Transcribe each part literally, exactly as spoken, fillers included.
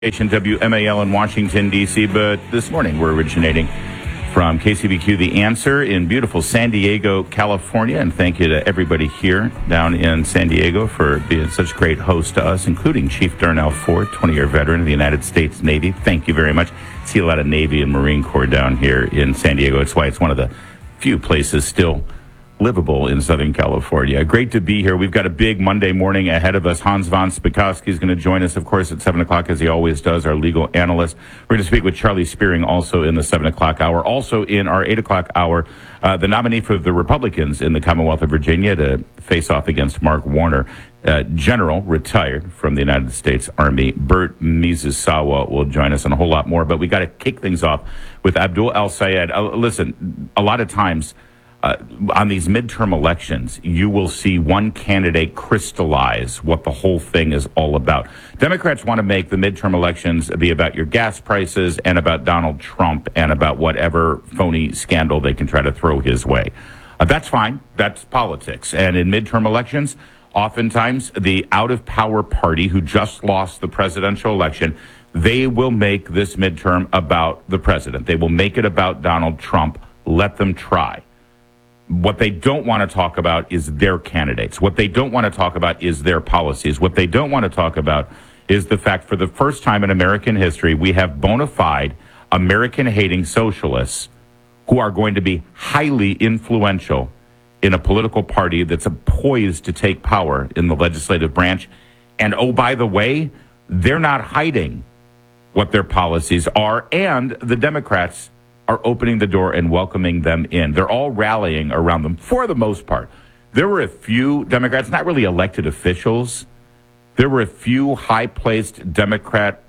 W M A L in Washington, D C, but this morning we're originating from K C B Q The Answer in beautiful San Diego, California. And thank you to everybody here down in San Diego for being such a great host to us, including Chief Darnell Ford, twenty-year veteran of the United States Navy. Thank you very much. See a lot of Navy and Marine Corps down here in San Diego. It's why it's one of the few places still livable in Southern California. Great to be here. We've got a big Monday morning ahead of us. Hans von Spakovsky is going to join us, of course, at seven o'clock, as he always does, our legal analyst. We're going to speak with Charlie Spearing also in the seven o'clock hour. Also in our eight o'clock hour, uh, the nominee for the Republicans in the Commonwealth of Virginia to face off against Mark Warner, uh, General, retired from the United States Army, Burt Mizusawa, will join us, and a whole lot more. But we got to kick things off with Abdul El-Sayed. Uh, listen, a lot of times, Uh, on these midterm elections, you will see one candidate crystallize what the whole thing is all about. Democrats want to make the midterm elections be about your gas prices and about Donald Trump and about whatever phony scandal they can try to throw his way. Uh, that's fine. That's politics. And in midterm elections, oftentimes the out-of-power party who just lost the presidential election, they will make this midterm about the president. They will make it about Donald Trump. Let them try. What they don't want to talk about is their candidates. What they don't want to talk about is their policies. What they don't want to talk about is the fact, for the first time in American history, we have bona fide American-hating socialists who are going to be highly influential in a political party that's poised to take power in the legislative branch. And, oh, by the way, they're not hiding what their policies are, and the Democrats are opening the door and welcoming them in. They're all rallying around them for the most part. There were a few Democrats, not really elected officials. There were a few high-placed Democrat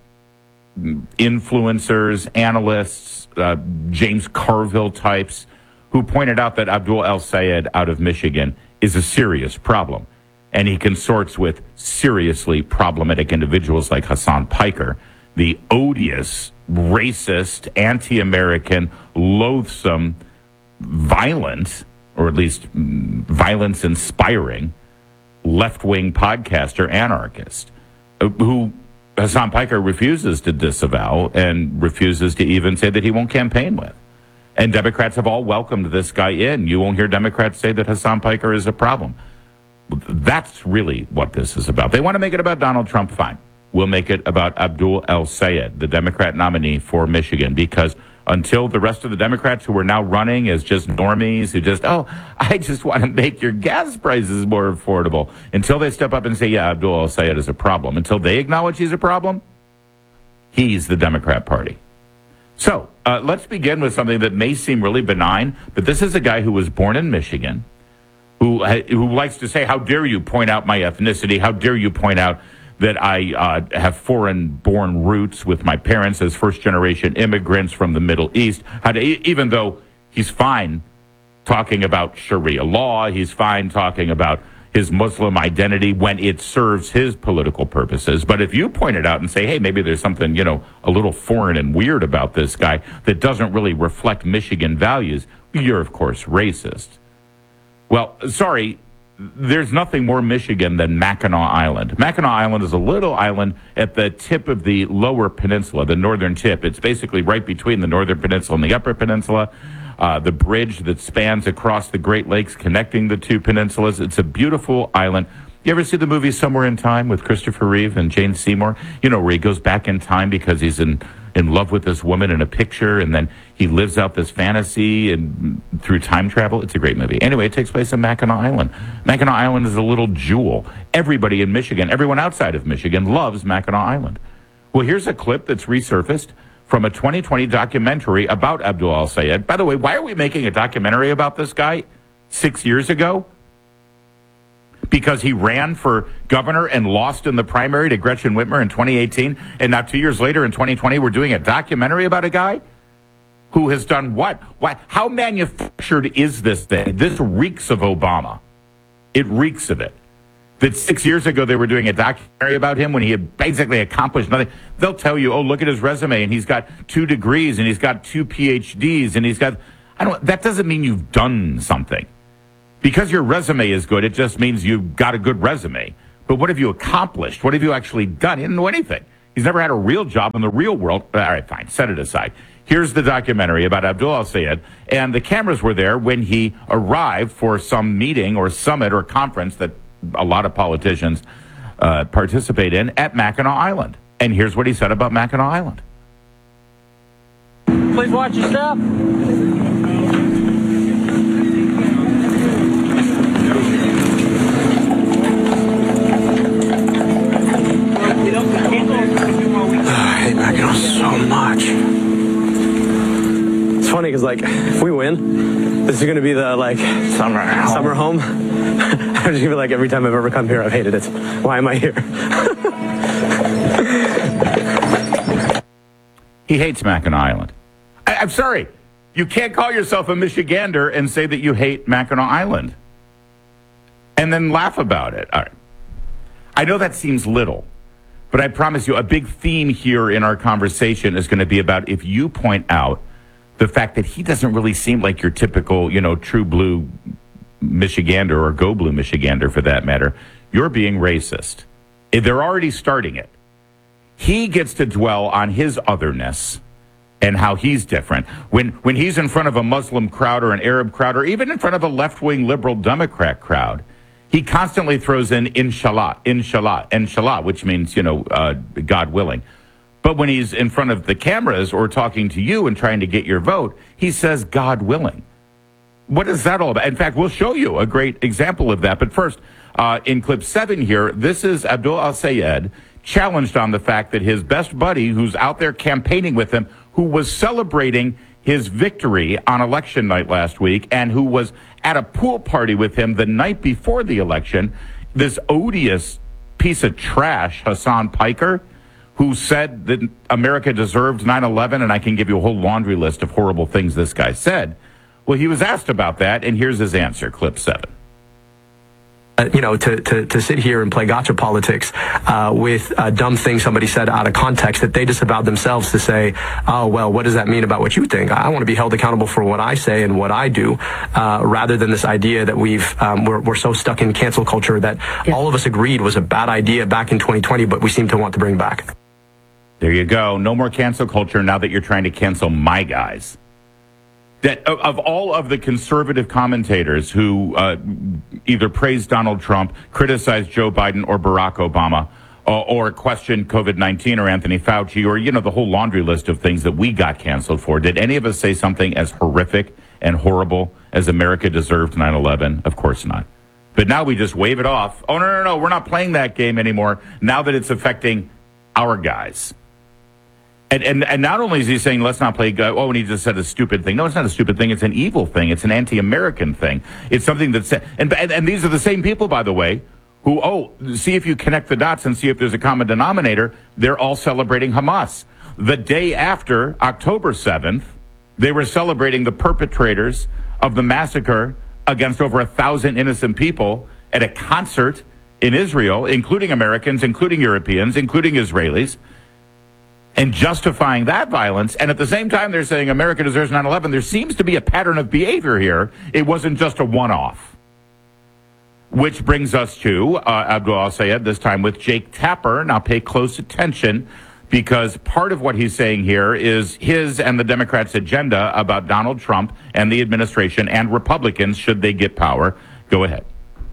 influencers, analysts, uh, James Carville types, who pointed out that Abdul El-Sayed out of Michigan is a serious problem. And he consorts with seriously problematic individuals like Hasan Piker, the odious, racist, anti-American, loathsome, violent, or at least violence-inspiring left-wing podcaster anarchist, who Hasan Piker refuses to disavow and refuses to even say that he won't campaign with. And Democrats have all welcomed this guy in. You won't hear Democrats say that Hasan Piker is a problem. That's really what this is about. They want to make it about Donald Trump, fine. We'll make it about Abdul El-Sayed, the Democrat nominee for Michigan, because until the rest of the Democrats who are now running as just normies who just, oh, I just want to make your gas prices more affordable, until they step up and say, yeah, Abdul El-Sayed is a problem, until they acknowledge he's a problem, he's the Democrat Party. So uh, let's begin with something that may seem really benign, but this is a guy who was born in Michigan, who who likes to say, how dare you point out my ethnicity, how dare you point out that I uh, have foreign-born roots with my parents as first-generation immigrants from the Middle East. How to, even though he's fine talking about Sharia law, he's fine talking about his Muslim identity when it serves his political purposes. But if you point it out and say, hey, maybe there's something, you know, a little foreign and weird about this guy that doesn't really reflect Michigan values, you're, of course, racist. Well, sorry, there's nothing more Michigan than Mackinac Island. Mackinac Island is a little island at the tip of the lower peninsula, the northern tip. It's basically right between the northern peninsula and the upper peninsula. Uh, the bridge that spans across the Great Lakes connecting the two peninsulas. It's a beautiful island. You ever see the movie Somewhere in Time with Christopher Reeve and Jane Seymour? You know, where he goes back in time because he's in, in love with this woman in a picture, and then he lives out this fantasy and through time travel. It's a great movie. Anyway, it takes place in Mackinac Island. Mackinac Island is a little jewel. Everybody in Michigan, everyone outside of Michigan, loves Mackinac Island. Well, here's a clip that's resurfaced from a twenty twenty documentary about Abdul El-Sayed. By the way, why are we making a documentary about this guy six years ago? Because he ran for governor and lost in the primary to Gretchen Whitmer in twenty eighteen, and now two years later in twenty twenty, we're doing a documentary about a guy who has done what? What? How manufactured is this thing? This reeks of Obama. It reeks of it. That six years ago they were doing a documentary about him when he had basically accomplished nothing. They'll tell you, oh, look at his resume, and he's got two degrees, and he's got two P H Ds, and he's got... I don't. That doesn't mean you've done something. Because your resume is good, it just means you've got a good resume. But what have you accomplished? What have you actually done? You didn't know anything. He's never had a real job in the real world. All right, fine. Set it aside. Here's the documentary about Abdul al-Sayed, and the cameras were there when he arrived for some meeting or summit or conference that a lot of politicians uh, participate in at Mackinac Island. And here's what he said about Mackinac Island. Please watch your step. I hate Mackinac so much. It's funny because, like, if we win, this is going to be the, like, summer home. Summer home. I just feel like every time I've ever come here, I've hated it. Why am I here? He hates Mackinac Island. I, I'm sorry. You can't call yourself a Michigander and say that you hate Mackinac Island and then laugh about it. All right. I know that seems little, but I promise you a big theme here in our conversation is going to be about if you point out the fact that he doesn't really seem like your typical, you know, true blue Michigander or go blue Michigander for that matter, you're being racist. They're already starting it. He gets to dwell on his otherness and how he's different. When when he's in front of a Muslim crowd or an Arab crowd or even in front of a left-wing liberal Democrat crowd, he constantly throws in inshallah, inshallah, inshallah, which means, you know, uh, God willing. But when he's in front of the cameras or talking to you and trying to get your vote, he says God willing. What is that all about? In fact, we'll show you a great example of that. But first, uh, in clip seven here, this is Abdul al-Sayed challenged on the fact that his best buddy, who's out there campaigning with him, who was celebrating his victory on election night last week and who was at a pool party with him the night before the election, this odious piece of trash, Hassan Piker, who said that America deserved nine eleven, and I can give you a whole laundry list of horrible things this guy said. Well, he was asked about that, and here's his answer, clip seven. Uh, you know, to, to, to sit here and play gotcha politics uh, with a dumb thing somebody said out of context that they disavowed themselves to say, oh, well, what does that mean about what you think? I want to be held accountable for what I say and what I do, uh, rather than this idea that we've, um, we're, we're so stuck in cancel culture that yeah. all of us agreed was a bad idea back in twenty twenty, but we seem to want to bring back. There you go. No more cancel culture now that you're trying to cancel my guys. That of all of the conservative commentators who uh, either praised Donald Trump, criticized Joe Biden or Barack Obama, or, or questioned COVID nineteen or Anthony Fauci, or, you know, the whole laundry list of things that we got canceled for, did any of us say something as horrific and horrible as America deserved nine eleven? Of course not. But now we just wave it off. Oh, no, no, no, we're not playing that game anymore now that it's affecting our guys. And, and and not only is he saying, let's not play, oh, and he just said a stupid thing. No, it's not a stupid thing. It's an evil thing. It's an anti-American thing. It's something that's, and, and, and these are the same people, by the way, who, oh, see if you connect the dots and see if there's a common denominator. They're all celebrating Hamas. The day after October seventh, they were celebrating the perpetrators of the massacre against over a thousand innocent people at a concert in Israel, including Americans, including Europeans, including Israelis, and justifying that violence. And at the same time, they're saying America deserves nine eleven. There seems to be a pattern of behavior here. It wasn't just a one-off. Which brings us to uh, Abdul al-Sayed, this time with Jake Tapper. Now pay close attention, because part of what he's saying here is his and the Democrats' agenda about Donald Trump and the administration and Republicans should they get power. Go ahead.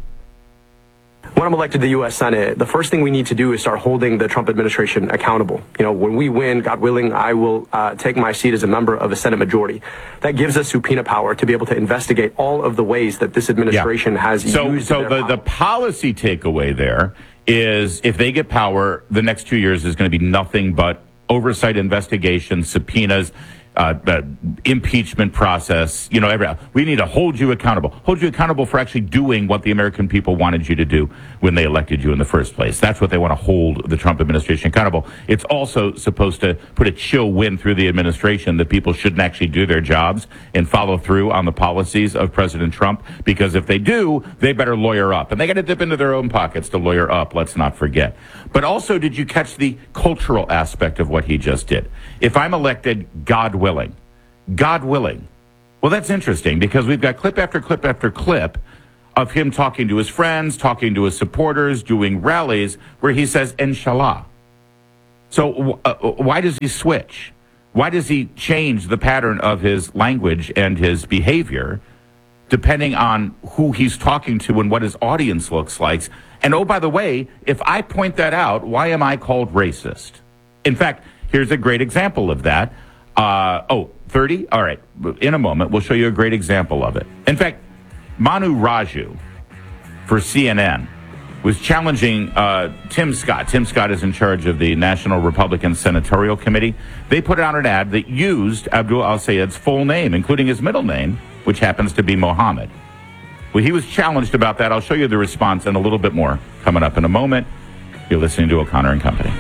When I'm elected to the U S Senate, the first thing we need to do is start holding the Trump administration accountable. You know, when we win, God willing, I will uh, take my seat as a member of a Senate majority. That gives us subpoena power to be able to investigate all of the ways that this administration yeah. has so, used So their the, power. the policy takeaway there is if they get power, the next two years is going to be nothing but oversight investigations, subpoenas, Uh, uh, impeachment process, you know, every, we need to hold you accountable. Hold you accountable for actually doing what the American people wanted you to do when they elected you in the first place. That's what they want to hold the Trump administration accountable. It's also supposed to put a chill wind through the administration that people shouldn't actually do their jobs and follow through on the policies of President Trump, because if they do, they better lawyer up. And they got to dip into their own pockets to lawyer up, let's not forget. But also, did you catch the cultural aspect of what he just did? If I'm elected, God willing, God willing. Well, that's interesting, because we've got clip after clip after clip of him talking to his friends, talking to his supporters, doing rallies where he says, Inshallah. So uh, why does he switch? Why does he change the pattern of his language and his behavior depending on who he's talking to and what his audience looks like? And oh, by the way, if I point that out, why am I called racist? In fact, here's a great example of that. Uh, oh, thirty? All right. In a moment, we'll show you a great example of it. In fact, Manu Raju for C N N was challenging uh, Tim Scott. Tim Scott is in charge of the National Republican Senatorial Committee. They put out an ad that used Abdul al-Sayed's full name, including his middle name, which happens to be Mohammed. Well, he was challenged about that. I'll show you the response and a little bit more coming up in a moment. You're listening to O'Connor and Company.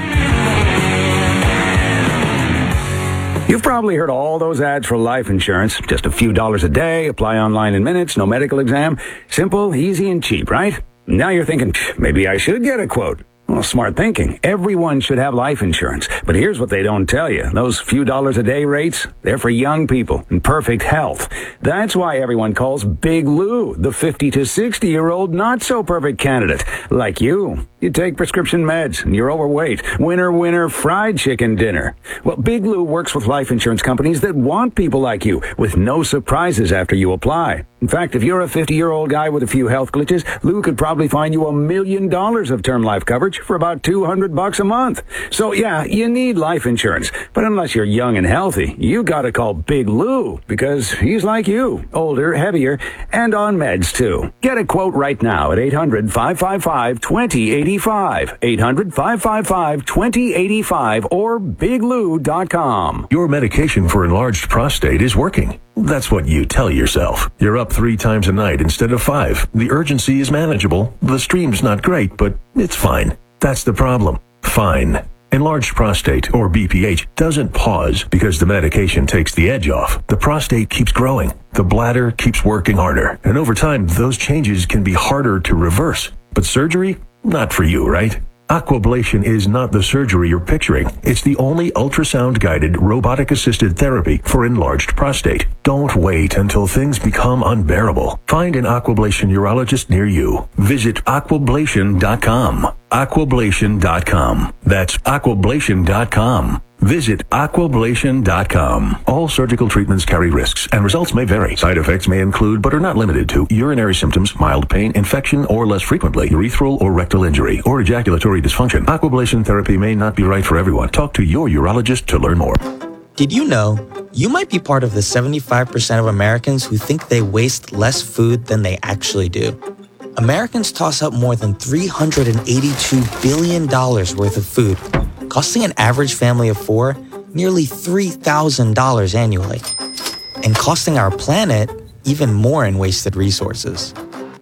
You've probably heard all those ads for life insurance. Just a few dollars a day, apply online in minutes, no medical exam. Simple, easy, and cheap, right? Now you're thinking, maybe I should get a quote. Well, smart thinking. Everyone should have life insurance. But here's what they don't tell you. Those few dollars a day rates, they're for young people in perfect health. That's why everyone calls Big Lou the fifty to sixty year old not so perfect candidate. Like you. You take prescription meds and you're overweight. Winner, winner, fried chicken dinner. Well, Big Lou works with life insurance companies that want people like you with no surprises after you apply. In fact, if you're a fifty-year-old guy with a few health glitches, Lou could probably find you a million dollars of term life coverage for about two hundred bucks a month. So yeah, you need life insurance. But unless you're young and healthy, you gotta call Big Lou because he's like you, older, heavier, and on meds too. Get a quote right now at eight hundred, five five five, two zero eight five, eight hundred, five five five, two zero eight five, or big lou dot com. Your medication for enlarged prostate is working. That's what you tell yourself. You're up three times a night instead of five. The urgency is manageable. The stream's not great, but it's fine. That's the problem. Fine. Enlarged prostate, or B P H, doesn't pause because the medication takes the edge off. The prostate keeps growing. The bladder keeps working harder. And over time, those changes can be harder to reverse. But surgery? Not for you, right? Aquablation is not the surgery you're picturing. It's the only ultrasound-guided, robotic-assisted therapy for enlarged prostate. Don't wait until things become unbearable. Find an Aquablation urologist near you. Visit aquablation dot com. aquablation dot com. That's aquablation dot com. Visit aquablation dot com. All surgical treatments carry risks, and results may vary. Side effects may include, but are not limited to, urinary symptoms, mild pain, infection, or less frequently, urethral or rectal injury, or ejaculatory dysfunction. Aquablation therapy may not be right for everyone. Talk to your urologist to learn more. Did you know you might be part of the seventy-five percent of Americans who think they waste less food than they actually do? Americans toss up more than three hundred eighty-two billion dollars worth of food, costing an average family of four nearly three thousand dollars annually, and costing our planet even more in wasted resources.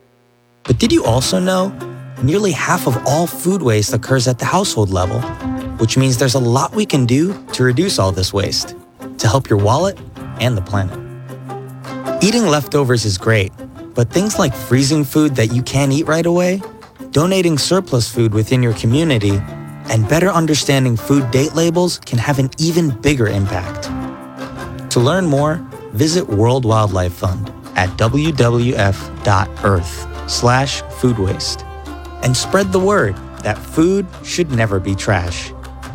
But did you also know nearly half of all food waste occurs at the household level, which means there's a lot we can do to reduce all this waste, to help your wallet and the planet. Eating leftovers is great, but things like freezing food that you can't eat right away, donating surplus food within your community, and better understanding food date labels can have an even bigger impact. To learn more, visit World Wildlife Fund at w w f dot earth slash food waste and spread the word that food should never be trash.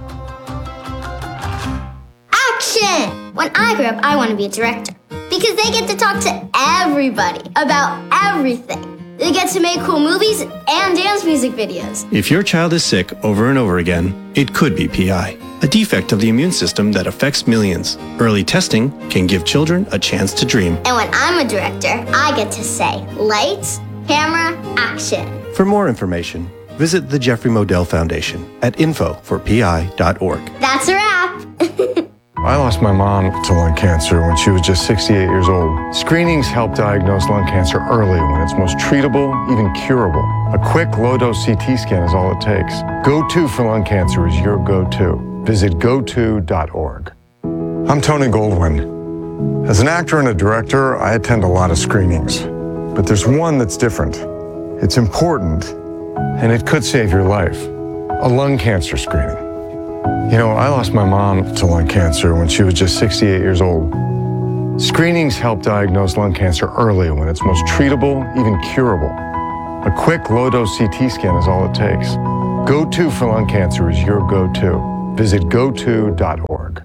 Action! When I grow up, I want to be a director because they get to talk to everybody about everything. They get to make cool movies and dance music videos. If your child is sick over and over again, it could be P I, a defect of the immune system that affects millions. Early testing can give children a chance to dream. And when I'm a director, I get to say, lights, camera, action. For more information, visit the Jeffrey Modell Foundation at info for p i dot org. That's a wrap. I lost my mom to lung cancer when she was just sixty-eight years old. Screenings help diagnose lung cancer early when it's most treatable, even curable. A quick low-dose C T scan is all it takes. Go To for lung cancer is your go-to. Visit go to dot org. I'm Tony Goldwyn. As an actor and a director, I attend a lot of screenings. But there's one that's different. It's important, and it could save your life. A lung cancer screening. You know, I lost my mom to lung cancer when she was just sixty-eight years old. Screenings help diagnose lung cancer early when it's most treatable, even curable. A quick low-dose C T scan is all it takes. Go To for lung cancer is your go-to. Visit go to dot org.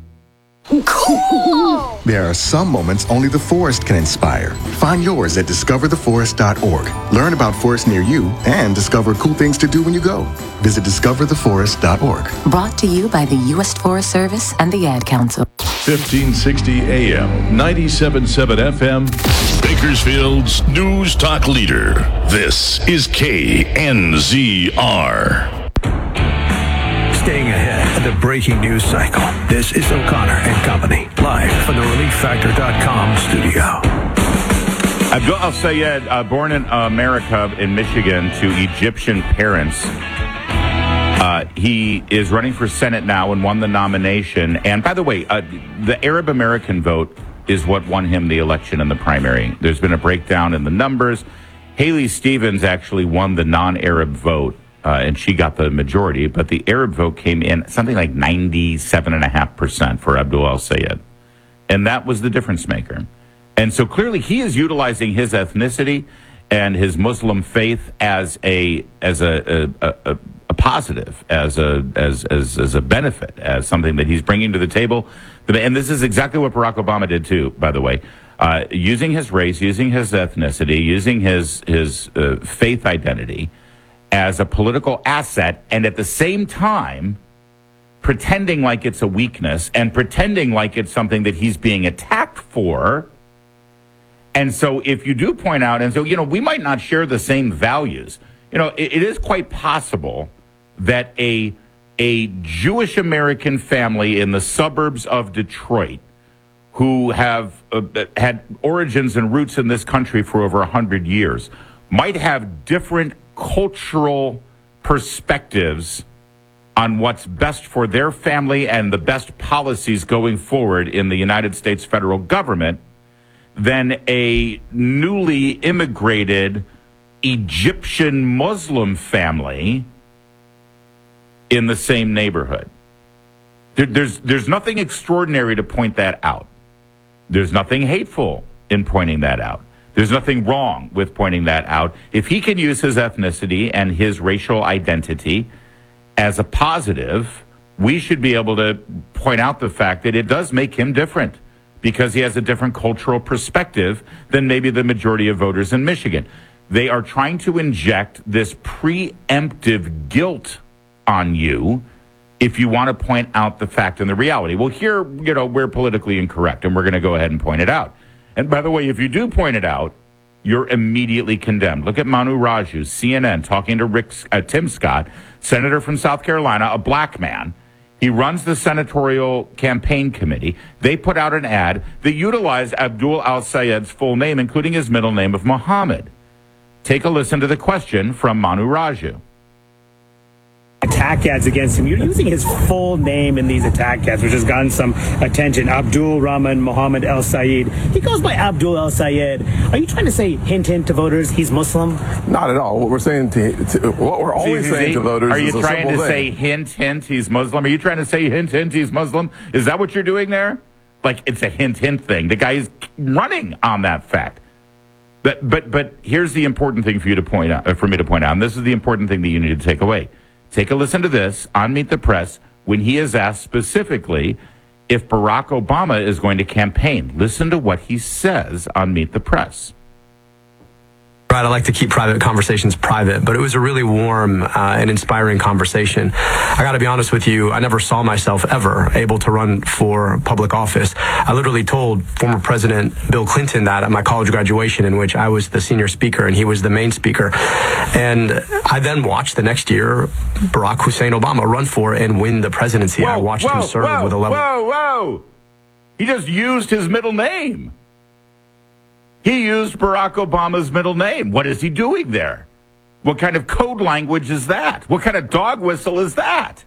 Cool! There are some moments only the forest can inspire. Find yours at discover the forest dot org. Learn about forests near you and discover cool things to do when you go. Visit discover the forest dot org. Brought to you by the U S Forest Service and the Ad Council. fifteen sixty A M, ninety-seven point seven F M. Bakersfield's News Talk Leader. This is K N Z R. Staying ahead of the breaking news cycle. This is O'Connor and Company, live from the relief factor dot com studio. Abdul Al-Sayed, uh, born in America in Michigan to Egyptian parents. Uh, he is running for Senate now and won the nomination. And by the way, uh, the Arab American vote is what won him the election in the primary. There's been a breakdown in the numbers. Haley Stevens actually won the non-Arab vote. Uh, and she got the majority, but the Arab vote came in something like ninety-seven point five percent for Abdul Al-Sayed. And that was the difference maker. And so clearly he is utilizing his ethnicity and his Muslim faith as a as a a, a, a positive, as a as, as as a benefit, as something that he's bringing to the table. And this is exactly what Barack Obama did too, by the way. Uh, using his race, using his ethnicity, using his, his uh, faith identity as a political asset, and at the same time pretending like it's a weakness and pretending like it's something that he's being attacked for. And so if you do point out, and so, you know, we might not share the same values. You know, it, it is quite possible that a, a Jewish American family in the suburbs of Detroit who have uh, had origins and roots in this country for over one hundred years might have different cultural perspectives on what's best for their family and the best policies going forward in the United States federal government than a newly immigrated Egyptian Muslim family in the same neighborhood. There, there's, there's nothing extraordinary to point that out. There's nothing hateful in pointing that out. There's nothing wrong with pointing that out. If he can use his ethnicity and his racial identity as a positive, we should be able to point out the fact that it does make him different because he has a different cultural perspective than maybe the majority of voters in Michigan. They are trying to inject this preemptive guilt on you if you want to point out the fact and the reality. Well, here, you know, we're politically incorrect, and we're going to go ahead and point it out. And by the way, if you do point it out, you're immediately condemned. Look at Manu Raju, C N N, talking to Rick, uh, Tim Scott, senator from South Carolina, a black man. He runs the senatorial campaign committee. They put out an ad that utilized Abdul Al-Sayed's full name, including his middle name of Muhammad. Take a listen to the question from Manu Raju. Attack ads against him. You're using his full name in these attack ads, which has gotten some attention. Abdul Rahman Mohammed Al-Sayed. He goes by Abdul Al-Sayed. Are you trying to say, hint, hint to voters, he's Muslim? Not at all. What we're saying to, to what we're always See, saying to voters are you is a trying simple to thing. say, hint, hint, he's Muslim? Are you trying to say, hint, hint, he's Muslim? Is that what you're doing there? Like, it's a hint, hint thing. The guy is running on that fact. But, but, but here's the important thing for you to point out, for me to point out, and this is the important thing that you need to take away. Take a listen to this on Meet the Press when he is asked specifically if Barack Obama is going to campaign. Listen to what he says on Meet the Press. Right, I like to keep private conversations private, but it was a really warm uh, and inspiring conversation. I got to be honest with you, I never saw myself ever able to run for public office. I literally told former President Bill Clinton that at my college graduation, in which I was the senior speaker and he was the main speaker. And I then watched the next year Barack Hussein Obama run for and win the presidency. Whoa, I watched whoa, him serve whoa, with a level. Whoa, whoa! He just used his middle name. He used Barack Obama's middle name. What is he doing there? What kind of code language is that? What kind of dog whistle is that?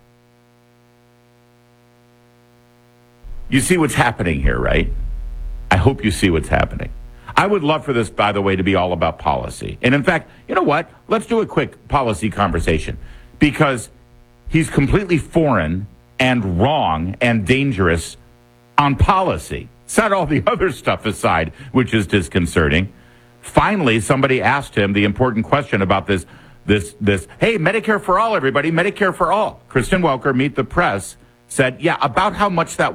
You see what's happening here, right? I hope you see what's happening. I would love for this, by the way, to be all about policy. And in fact, you know what? Let's do a quick policy conversation because he's completely foreign and wrong and dangerous on policy. Set all the other stuff aside, which is disconcerting. Finally, somebody asked him the important question about this, this, this, hey, Medicare for all, everybody, Medicare for all. Kristen Welker, Meet the Press, said, yeah, about how much that